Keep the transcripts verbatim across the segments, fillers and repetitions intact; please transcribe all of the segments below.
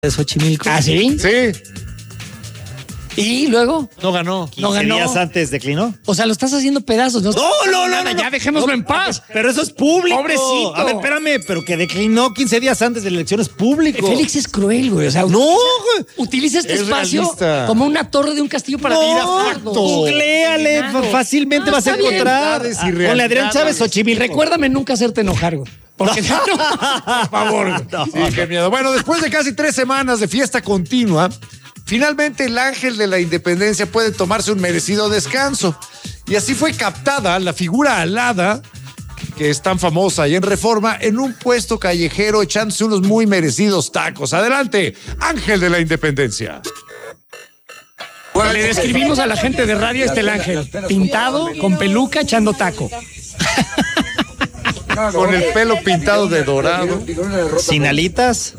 de Xochimilco. ¿Ah, sí? Sí. ¿Y luego? No ganó. No ganó. días antes declinó. O sea, lo estás haciendo pedazos. No, No, no, no, nada, no, ya no. dejémoslo No, en paz. Pero eso es público. Pobrecito. A ver, espérame, pero que declinó quince días antes de la elección es público. Félix es cruel, güey. O sea, No, güey. utiliza este Es espacio realista. como una torre de un castillo para No, ir a fotos. googleale, Indignado. fácilmente No, vas a está bien. encontrar. Verdades y Ah, Ponle realidades. Adrián Chávez Xochimilco. Recuérdame nunca hacerte enojar, güey. Porque no, por favor. güey. No. Sí, qué miedo. Bueno, después de casi tres semanas de fiesta continua, finalmente el ángel de la independencia puede tomarse un merecido descanso. Y así fue captada la figura alada, que es tan famosa y en Reforma, en un puesto callejero echándose unos muy merecidos tacos. Adelante, ángel de la independencia. Le describimos a la gente de radio este el ángel. Pintado, con peluca, echando taco. Con el pelo pintado de dorado. Sin alitas.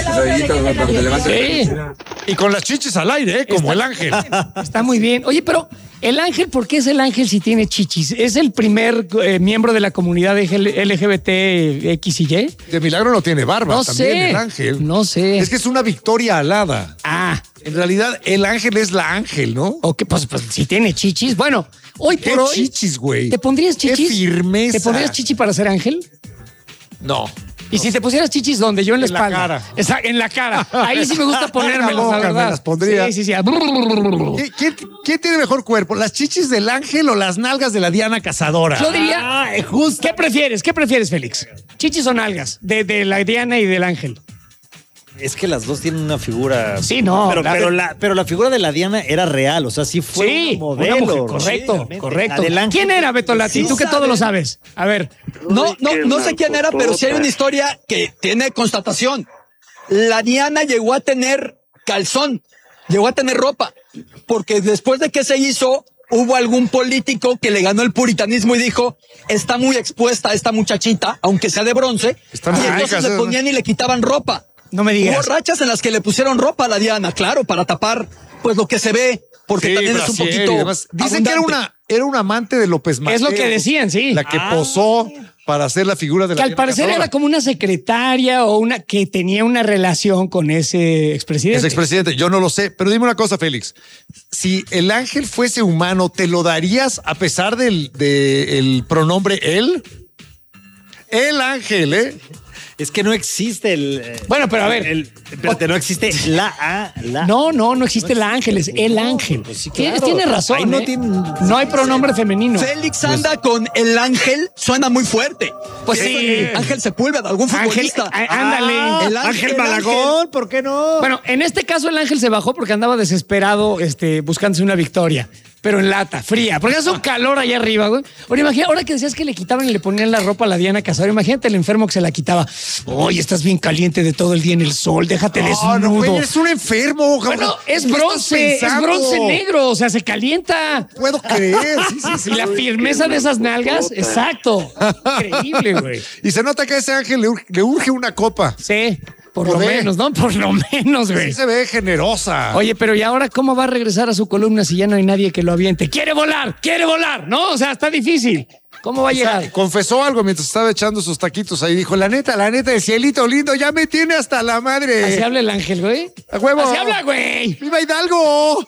Sí, Y con las chichis al aire, ¿eh? Como el ángel. está muy bien. Oye, pero el ángel, ¿por qué es el ángel si tiene chichis? ¿Es el primer eh, miembro de la comunidad L G B T X y Y? De milagro no tiene barba No también sé. el ángel. No sé. Es que es una victoria alada. Ah, En realidad, el ángel es la ángel, ¿no? ok, pues, pues si tiene chichis. Bueno, hoy ¿Qué por hoy. chichis, güey? ¿Te pondrías Qué chichis? firmeza. ¿Te pondrías chichi para ser ángel? No. Y si te pusieras chichis, ¿dónde? Yo en la En la espalda. cara. Esa- en la cara. Ahí sí me gusta ponérmelas, En la boca la verdad. me las pondría. Sí, sí, sí. ¿Qué- ¿Quién, quién tiene mejor cuerpo? ¿Las chichis del ángel o las nalgas de la Diana Cazadora? Yo diría, ¿qué prefieres? ¿Qué prefieres, Félix? ¿Chichis o nalgas? De, de la Diana y del ángel. Es que las dos tienen una figura. Sí, no, Pero, la pero, de- la, pero la figura de la Diana era real. O sea, sí fue Sí, un modelo. una mujer, ¿no? correcto, Sí, correcto. la del ángel. ¿Quién era Beto Lati? Sí Tú que todo sabe. lo sabes. A ver. No, no, no sé quién era, pero sí hay una historia que tiene constatación. La Diana llegó a tener calzón, llegó a tener ropa, porque después de que se hizo, hubo algún político que le ganó el puritanismo y dijo, está muy expuesta esta muchachita, aunque sea de bronce, Están y ricas, entonces ¿eh? le ponían y le quitaban ropa. No me Hubo digas. rachas en las que le pusieron ropa a la Diana, claro, para tapar pues lo que se ve, porque Sí, también es un brasier y poquito demás. Dicen que era abundante. una, era un amante de López Mateo. Es lo que decían, sí. La que Ah. posó para hacer la figura de la Que al Diana parecer Cazadora. era como una secretaria o una que tenía una relación con ese expresidente. Es expresidente, yo no lo sé, pero dime una cosa, Félix. Si el ángel fuese humano, ¿te lo darías a pesar del de el pronombre él? El ángel, ¿eh? Es que no existe el. eh, Bueno, pero a ver. el- espérate, no existe la A, la. No, no, no existe el ángel, es el ángel. pues sí, Tienes- claro. Tienes razón. Ahí no ¿eh? tiene- No hay pronombre femenino. Félix anda con el ángel, suena muy fuerte. Pues sí. Ángel Sepúlveda, algún Ángel, futbolista. á- ándale. Ah, El Ángel, ángel, Malagón, ¿por qué no? Bueno, en este caso el ángel se bajó porque andaba desesperado, este, buscándose una victoria. Pero en lata, fría, porque hace un calor allá arriba, güey. Ahora imagina, ahora que decías que le quitaban y le ponían la ropa a la Diana Cazadora, imagínate el enfermo que se la quitaba. Oye, estás bien caliente de todo el día en el sol, déjate No, desnudo. no, güey, eres un enfermo. Bueno, cabrón. es ¿Qué estás bronce, es pensando? bronce negro, o sea, se calienta. Puedo creer, sí, sí, sí. Y la firmeza de esas nalgas, exacto. Increíble, güey. Y se nota que a ese ángel le, ur- le urge una copa. Sí, por lo Joder. menos, ¿no? Por lo menos, güey. Sí se ve generosa. Oye, pero ¿y ahora cómo va a regresar a su columna si ya no hay nadie que lo aviente? ¡Quiere volar! ¡Quiere volar! No, o sea, está difícil. ¿Cómo va a O sea, llegar? confesó algo mientras estaba echando sus taquitos ahí. Dijo, la neta, la neta, el cielito lindo ya me tiene hasta la madre. Así habla el ángel, güey. ¡A huevo! Así habla, güey. ¡Viva Hidalgo!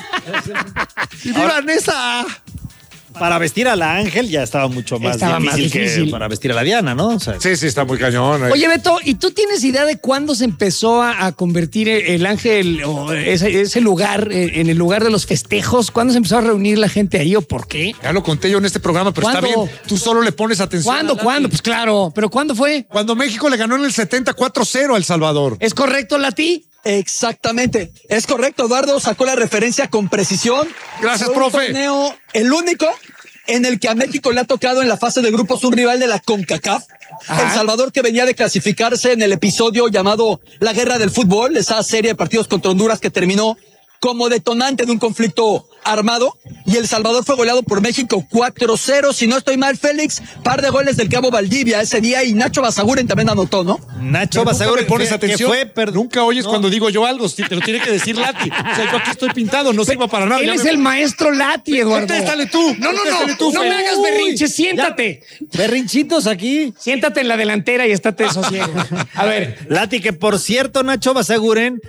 ¡Y viva Nesa! Para vestir a la Ángel ya estaba mucho más, Estaba más difícil, difícil. que para vestir a la Diana, ¿no? O sea, Sí, sí, está muy cañón. Oye, Beto, ¿y tú tienes idea de cuándo se empezó a, a convertir el, el ángel o ese, ese lugar eh, en el lugar de los festejos? ¿Cuándo se empezó a reunir la gente ahí o por qué? Ya lo conté yo en este programa, pero está ¿Cuándo? bien. Tú solo le pones atención. ¿Cuándo? a Lati. ¿Cuándo? Pues claro, pero ¿cuándo fue? Cuando México le ganó en el setenta cuatro cero a El Salvador. ¿Es correcto, Lati? Exactamente, es correcto, Eduardo sacó la referencia con precisión. Gracias, Fue un profe. torneo, el único en el que a México le ha tocado en la fase de grupos un rival de la CONCACAF. Ajá. El Salvador, que venía de clasificarse en el episodio llamado La Guerra del Fútbol, esa serie de partidos contra Honduras que terminó como detonante de un conflicto armado, y El Salvador fue goleado por México cuatro cero, si no estoy mal, Félix, par de goles del Cabo Valdivia ese día, y Nacho Basaguren también anotó, ¿no? Nacho Nunca Basaguren le pones que- atención. que fue, per- Nunca oyes No. cuando digo yo algo. Sí, te lo tiene que decir Lati. O sea, yo aquí estoy pintado, no sirvo para nada. Él Ya es me- el maestro Lati, Eduardo. Contéstale tú. No, no, no. Contéstale tú, no me Fer. hagas berrinche, siéntate. Berrinchitos aquí. Siéntate en la delantera y estate sosiego. A ver. Lati, que por cierto, Nacho Basaguren